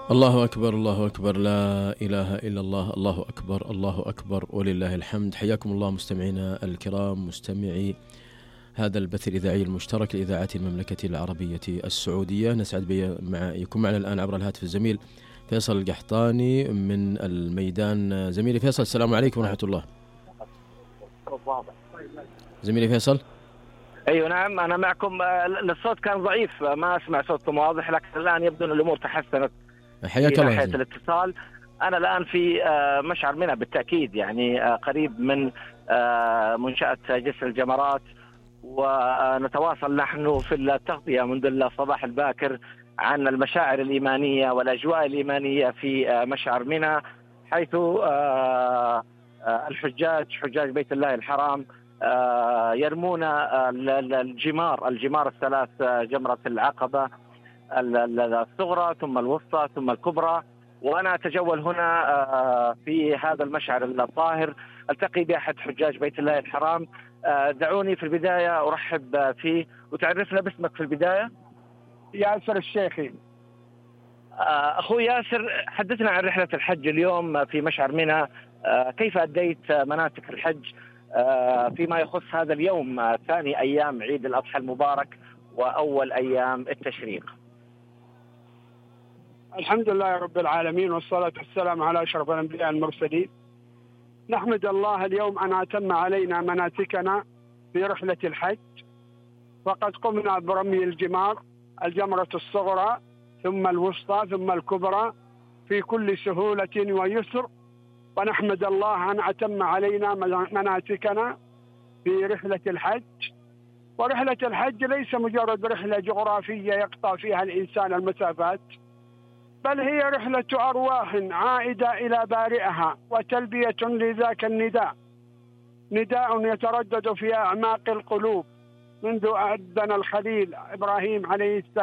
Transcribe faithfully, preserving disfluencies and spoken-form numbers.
الله أكبر، الله أكبر، لا إله إلا الله، الله أكبر، الله أكبر ولله الحمد. حياكم الله مستمعينا الكرام، مستمعي هذا البث الإذاعي المشترك لإذاعات المملكة العربية السعودية. نسعد بي مع يكون معنا الآن عبر الهاتف الزميل فيصل القحطاني من الميدان. زميلي فيصل، السلام عليكم ورحمة الله. زميلي فيصل. ايوه نعم، انا معكم. الصوت كان ضعيف، ما اسمع صوتكم واضح، لكن الان يبدو ان الامور تحسنت. حياك الله. ناحية الاتصال، انا الان في مشعر منى بالتاكيد، يعني قريب من منشأة جسر الجمرات، ونتواصل نحن في التغطية منذ الصباح الباكر عن المشاعر الإيمانية والأجواء الإيمانية في مشعر منى، حيث الحجاج حجاج بيت الله الحرام يرمون الجمار الجمار الثلاث، جمرة العقبة الصغرى ثم الوسطى ثم الكبرى. وأنا أتجول هنا في هذا المشعر الطاهر، ألتقي بأحد حجاج بيت الله الحرام. دعوني في البداية أرحب فيه، وتعرفنا باسمك في البداية. ياسر الشيخي. أخوي ياسر، حدثنا عن رحلة الحج اليوم في مشعر منى، كيف أديت مناسك الحج فيما يخص هذا اليوم، ثاني أيام عيد الأضحى المبارك وأول أيام التشريق؟ الحمد لله رب العالمين، والصلاة والسلام على أشرف الأنبياء المرسلين. نحمد الله اليوم أن أتم علينا مناسكنا في رحلة الحج، وقد قمنا برمي الجمار، الجمرة الصغرى ثم الوسطى ثم الكبرى في كل سهولة ويسر، ونحمد الله أن أتم علينا مناسكنا في رحلة الحج. ورحلة الحج ليس مجرد رحلة جغرافية يقطع فيها الإنسان المسافات، بل هي رحلة أرواح عائدة إلى بارئها، وتلبية لذاك النداء، نداء يتردد في أعماق القلوب منذ أذن الخليل إبراهيم عليه السلام